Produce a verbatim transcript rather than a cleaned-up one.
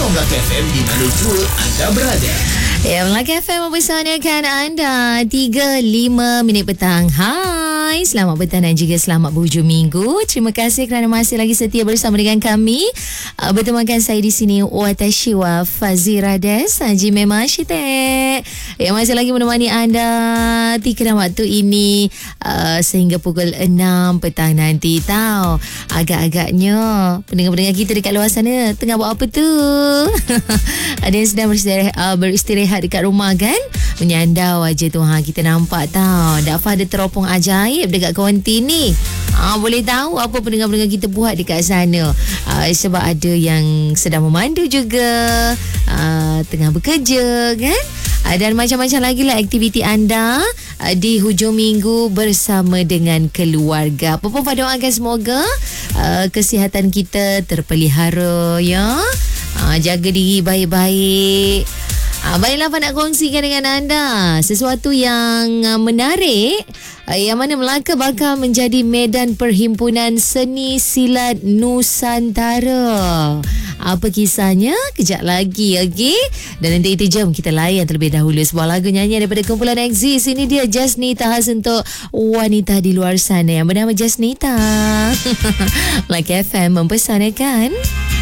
Melaka F M di mana jua anda berada. Ya, Melaka F M mempersanakan anda tiga lima minit petang. Hai, selamat petang dan juga selamat berhujung minggu. Terima kasih kerana masih lagi setia bersama dengan kami. Uh, bertemankan saya di sini Watashi wa Fazirades Haji Memang Syitek yang masih lagi menemani anda tiga waktu ini uh, sehingga pukul enam petang nanti. Tahu, agak-agaknya pendengar-pendengar kita dekat luar sana tengah buat apa tu? Ada yang sedang beristirahat, uh, beristirahat dekat rumah kan, menyandau aja tu. Ha, kita nampak tau Dafa ada teropong ajaib dekat kuantin ni. Ah, boleh tahu apa pendengar-pendengar kita buat dekat sana. Ah, sebab ada yang sedang memandu juga, ah, tengah bekerja kan. Ah, dan macam-macam lagi lah aktiviti anda ah, di hujung minggu bersama dengan keluarga. Apa pun pada doakan semoga ah, kesihatan kita terpelihara ya. Ah, jaga diri baik-baik. Ah, baiklah, apa nak kongsikan dengan anda sesuatu yang uh, menarik, uh, yang mana Melaka bakal menjadi medan perhimpunan seni silat Nusantara. Apa kisahnya? Kejap lagi, okey? Dan nanti itu jom kita layan terlebih dahulu sebuah lagu nyanyian daripada kumpulan Exist. Ini dia Jasnita khas untuk wanita di luar sana yang bernama Jasnita. Melaka F M mempersanakan.